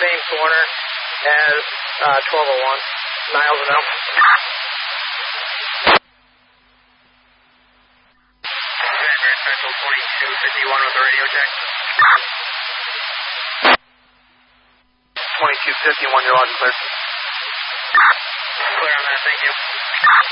same corner as 1201. Niles and Elm. Central 2251 with a radio check. 2251, you're loud and clear. Clear on that, thank you.